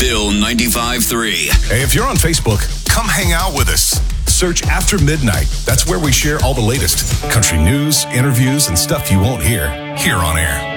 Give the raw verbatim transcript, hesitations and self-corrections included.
Still ninety-five point three. Hey, if you're on Facebook, come hang out with us. Search After Midnight. That's where we share all the latest country news, interviews, and stuff you won't hear here on air.